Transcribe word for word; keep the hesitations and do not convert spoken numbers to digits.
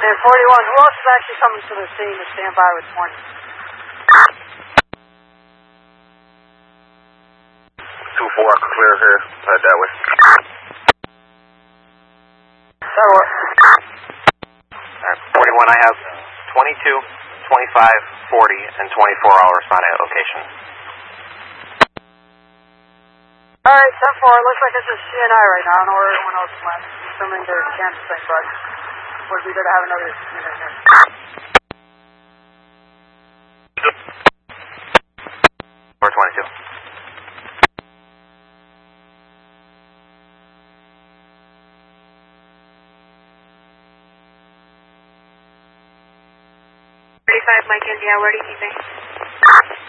And forty-one, who else is actually coming to the scene to stand by with twenty? two four, clear here. Head that way. That what? Alright, forty-one, I have twenty-two, twenty-five, forty, and twenty-four all responding at location. Alright, ten four, it looks like it's just C N I right now. I don't know where everyone else went. Assuming they're canvassing, but would be good to have another unit here. four twenty-two. thirty-five, Mike India, where do you need me?